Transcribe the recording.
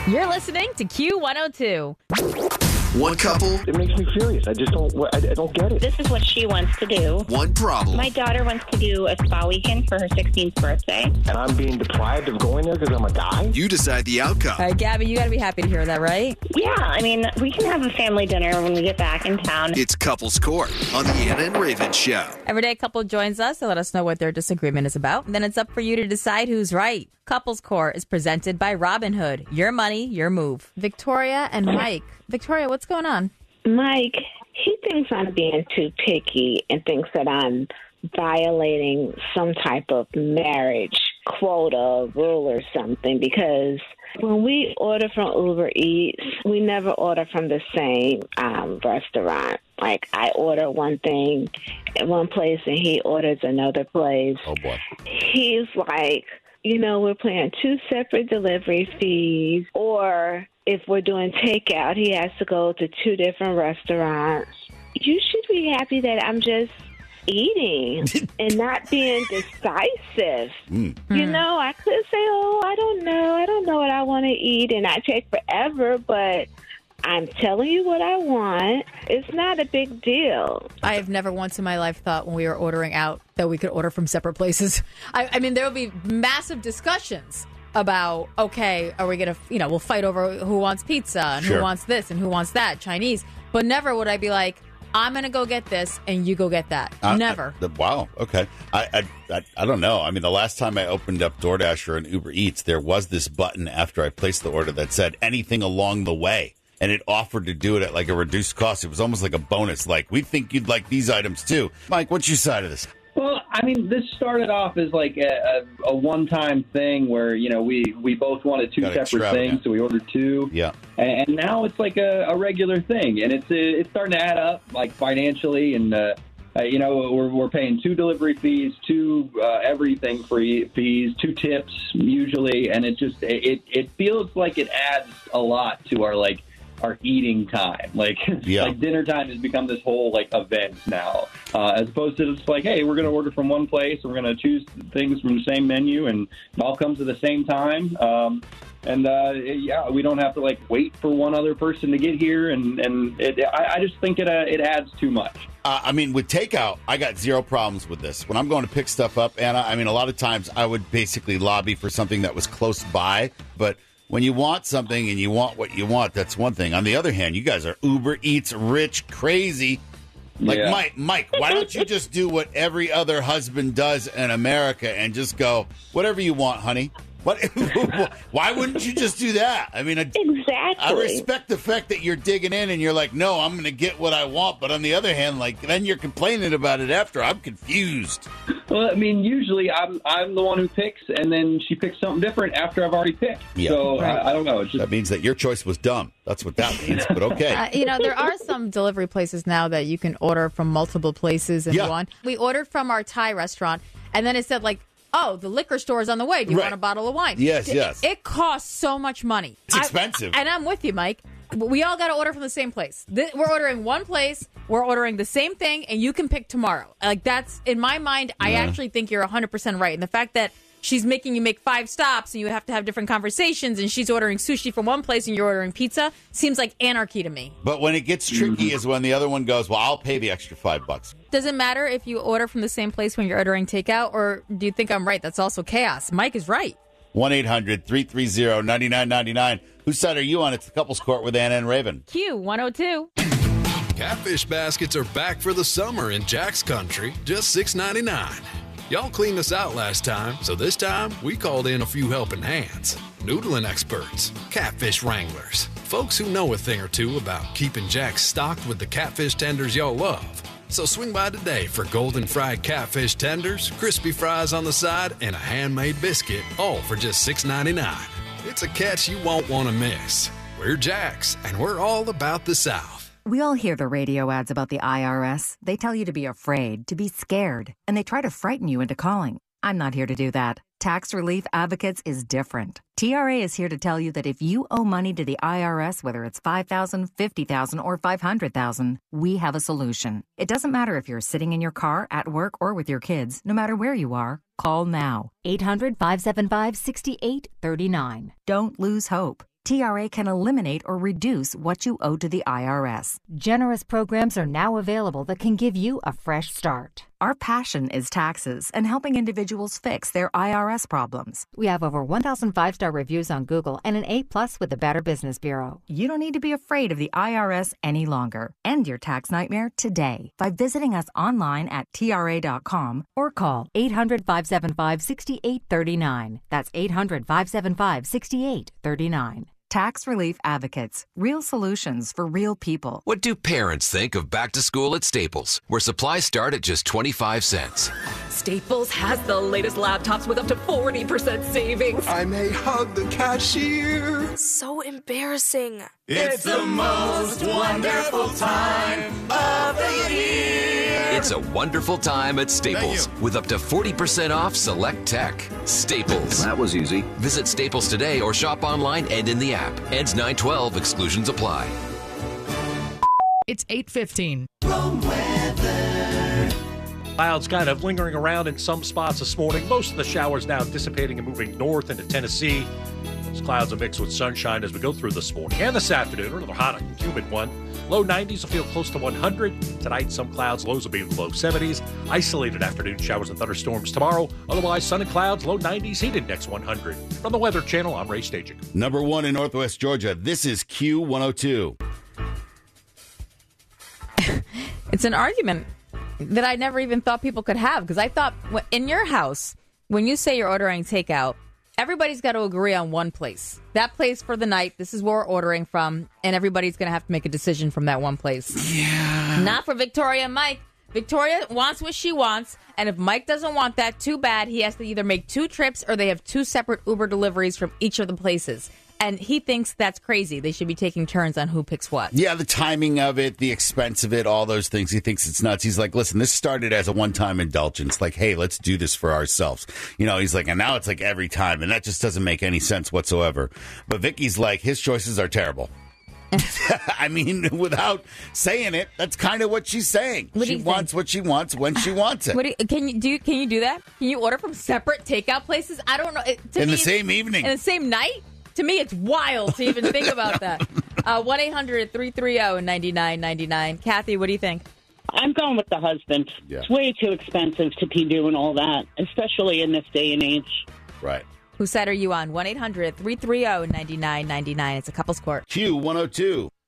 You're listening to Q102. One couple. It makes me furious. I don't get it. This is what she wants to do. One problem. My daughter wants to do a spa weekend for her 16th birthday. And I'm being deprived of going there because I'm a guy? You decide the outcome. All right, Gabby, you got to be happy to hear that, right? Yeah, I mean, we can have a family dinner when we get back in town. It's Couples Court on the Anna and Raven Show. Every day a couple joins us to let us know what their disagreement is about. And then it's up for you to decide who's right. Couples Court is presented by Robinhood. Your money, your move. Victoria and Mike. Victoria, what's going on? Mike, he thinks I'm being too picky and thinks that I'm violating some type of marriage quota rule or something, because when we order from Uber Eats, we never order from the same restaurant. Like, I order one thing at one place and he orders another place. Oh, boy. He's like, we're paying 2 separate delivery fees, or if we're doing takeout, he has to go to 2 different restaurants. You should be happy that I'm just eating and not being decisive. I could say, I don't know what I want to eat, and I take forever, but I'm telling you what I want. It's not a big deal. I have never once in my life thought when we were ordering out that we could order from separate places. I mean, there would be massive discussions about, okay, are we going to, we'll fight over who wants pizza and who wants this and who wants that, Chinese. But never would I be like, I'm going to go get this and you go get that. Never. Wow. Okay. I don't know. I mean, the last time I opened up DoorDash or an Uber Eats, there was this button after I placed the order that said anything along the way. And it offered to do it at like a reduced cost. It was almost like a bonus. Like, we think you'd like these items too. Mike, what's your side of this? Well, I mean, this started off as like a one-time thing where, we both wanted 2 separate things, so we ordered 2. Yeah. And now it's like a regular thing, and it's starting to add up, like, financially, and we're paying 2 delivery fees, 2 everything free fees, 2 tips usually, and it feels like it adds a lot to our eating time. Like dinner time has become this whole event now, as opposed to just like, hey, we're going to order from one place and we're going to choose things from the same menu and it all comes at the same time. We don't have to wait for one other person to get here. I just think it adds too much. I mean, with takeout, I got 0 problems with this. When I'm going to pick stuff up, Anna, I mean, a lot of times I would basically lobby for something that was close by, but when you want something and you want what you want, that's one thing. On the other hand, you guys are Uber Eats rich, crazy. Mike, why don't you just do what every other husband does in America and just go, whatever you want, honey? What? Why wouldn't you just do that? I mean, exactly. I respect the fact that you're digging in and you're like, no, I'm going to get what I want. But on the other hand, then you're complaining about it after. I'm confused. Well, I mean, usually I'm the one who picks, and then she picks something different after I've already picked. Yeah. So I don't know. That means that your choice was dumb. That's what that means. But okay. There are some delivery places now that you can order from multiple places in one. We ordered from our Thai restaurant, and then it said oh, the liquor store is on the way. Do you want a bottle of wine? Yes. It costs so much money. It's expensive. And I'm with you, Mike. We all got to order from the same place. We're ordering one place. We're ordering the same thing, and you can pick tomorrow. That's, in my mind, I actually think you're 100% right. And the fact that she's making you make 5 stops, and you have to have different conversations, and she's ordering sushi from one place, and you're ordering pizza, seems like anarchy to me. But when it gets tricky is when the other one goes, well, I'll pay the extra $5. Does it matter if you order from the same place when you're ordering takeout, or do you think I'm right? That's also chaos. Mike is right. 1-800-330-9999. Whose side are you on? It's the Couples Court with Anna and Raven. Q102. Catfish baskets are back for the summer in Jack's Country, just $6.99. Y'all cleaned us out last time, so this time we called in a few helping hands. Noodling experts, catfish wranglers, folks who know a thing or two about keeping Jack's stocked with the catfish tenders y'all love. So swing by today for golden fried catfish tenders, crispy fries on the side, and a handmade biscuit, all for just $6.99. It's a catch you won't want to miss. We're Jack's, and we're all about the South. We all hear the radio ads about the IRS. They tell you to be afraid, to be scared, and they try to frighten you into calling. I'm not here to do that. Tax Relief Advocates is different. TRA is here to tell you that if you owe money to the IRS, whether it's $5,000, $50,000, or $500,000, we have a solution. It doesn't matter if you're sitting in your car, at work, or with your kids. No matter where you are, call now. 800-575-6839. Don't lose hope. TRA can eliminate or reduce what you owe to the IRS. Generous programs are now available that can give you a fresh start. Our passion is taxes and helping individuals fix their IRS problems. We have over 1,000 5-star reviews on Google and an A+ with the Better Business Bureau. You don't need to be afraid of the IRS any longer. End your tax nightmare today by visiting us online at TRA.com or call 800-575-6839. That's 800-575-6839. Tax Relief Advocates. Real solutions for real people. What do parents think of back to school at Staples, where supplies start at just 25 cents? Staples has the latest laptops with up to 40% savings. I may hug the cashier. So embarrassing. It's the most wonderful time of the year. It's a wonderful time at Staples with up to 40% off select tech. Staples. That was easy. Visit Staples today or shop online and in the app. Ends 9/12. Exclusions apply. It's 8:15. Clouds kind of lingering around in some spots this morning. Most of the showers now dissipating and moving north into Tennessee. Those clouds will mix with sunshine as we go through this morning and this afternoon. Another hot and humid one. Low 90s will feel close to 100. Tonight, some clouds. Lows will be in the low 70s. Isolated afternoon showers and thunderstorms tomorrow. Otherwise, sun and clouds. Low 90s. Heat index 100. From the Weather Channel, I'm Ray Stajic. Number 1 in Northwest Georgia. This is Q102. It's an argument that I never even thought people could have, because I thought in your house, when you say you're ordering takeout, everybody's got to agree on one place. That place for the night, this is where we're ordering from, and everybody's going to have to make a decision from that one place. Yeah. Not for Victoria and Mike. Victoria wants what she wants, and if Mike doesn't want that, too bad. He has to either make 2 trips or they have 2 separate Uber deliveries from each of the places. And he thinks that's crazy. They should be taking turns on who picks what. Yeah, the timing of it, the expense of it, all those things. He thinks it's nuts. He's like, listen, this started as a one-time indulgence. Like, hey, let's do this for ourselves. You know, he's like, and now it's like every time. And that just doesn't make any sense whatsoever. But Vicky's like, his choices are terrible. I mean, without saying it, that's kind of what she's saying. She wants what she wants when she wants it. Can you do that? Can you order from separate takeout places? I don't know. In the same evening. In the same night? To me, it's wild to even think about that. 1-800-330-9999. Kathy, what do you think? I'm going with the husband. Yeah. It's way too expensive to be doing all that, especially in this day and age. Right. Whose side are you on? 1-800-330-9999. It's a couple's court. Q102.